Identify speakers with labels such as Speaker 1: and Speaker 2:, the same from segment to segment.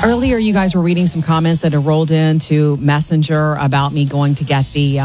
Speaker 1: Earlier, you guys were reading some comments that had rolled into Messenger about me going to get the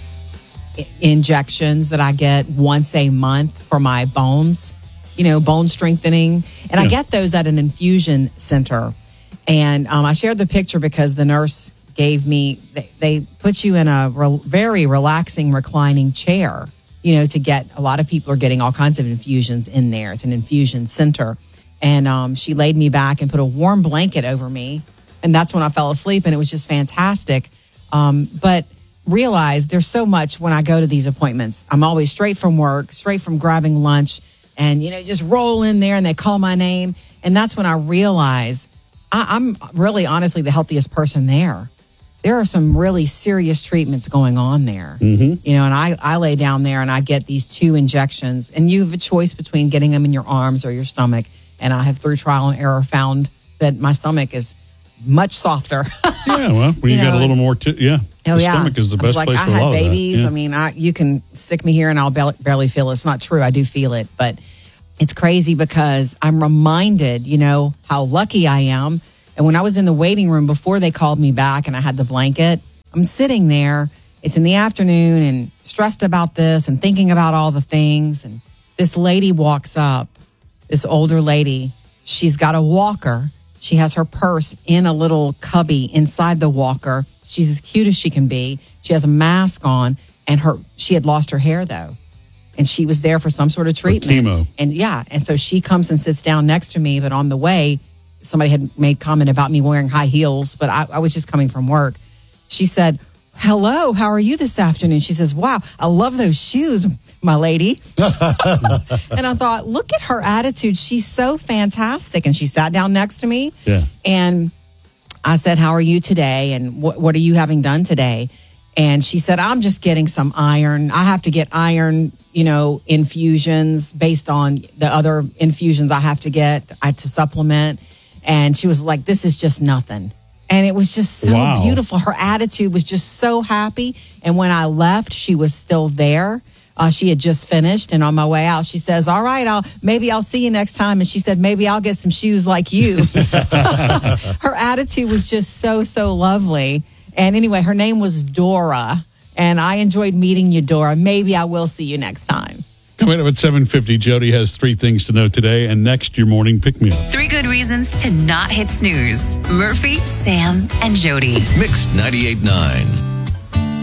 Speaker 1: injections that I get once a month for my bones, bone strengthening. And I get those at an infusion center. And I shared the picture because the nurse gave me, they put you in a very relaxing reclining chair, to get, a lot of people are getting all kinds of infusions in there. It's an infusion center. And she laid me back and put a warm blanket over me. And that's when I fell asleep. And it was just fantastic. But realized there's so much when I go to these appointments. I'm always straight from work, straight from grabbing lunch, and, just roll in there and they call my name. And that's when I realize I'm really, honestly, the healthiest person there. There are some really serious treatments going on there. Mm-hmm. And I lay down there and I get these 2 injections, and you have a choice between getting them in your arms or your stomach. And I have, through trial and error, found that my stomach is much softer.
Speaker 2: Yeah, well, when you got a little more, the stomach is the best place for a lot of that.
Speaker 1: I had babies. Yeah. You can stick me here and I'll barely feel it. It's not true. I do feel it, but it's crazy because I'm reminded, how lucky I am. And when I was in the waiting room before they called me back and I had the blanket, I'm sitting there. It's in the afternoon and stressed about this and thinking about all the things. And this lady walks up, this older lady. She's got a walker. She has her purse in a little cubby inside the walker. She's as cute as she can be. She has a mask on, and she had lost her hair, though. And she was there for some sort of treatment.
Speaker 2: Chemo.
Speaker 1: And so she comes and sits down next to me. But on the way, somebody had made comment about me wearing high heels, but I was just coming from work. She said, "Hello, how are you this afternoon?" She says, "Wow, I love those shoes, my lady." And I thought, look at her attitude. She's so fantastic. And she sat down next to me.
Speaker 2: Yeah.
Speaker 1: And I said, "How are you today? And what are you having done today?" And she said, "I'm just getting some iron. I have to get iron, infusions based on the other infusions I have to get to supplement." And she was like, "This is just nothing." And it was just so beautiful. Her attitude was just so happy. And when I left, she was still there. She had just finished. And on my way out, she says, "All right, maybe I'll see you next time." And she said, "Maybe I'll get some shoes like you." Her attitude was just so, so lovely. And anyway, her name was Dora. And I enjoyed meeting you, Dora. Maybe I will see you next time.
Speaker 2: Coming up at 7:50, Jody has 3 things to know today, and next, your morning pick-me-up.
Speaker 3: 3 good reasons to not hit snooze. Murphy, Sam, and Jody.
Speaker 4: Mixed 98.9.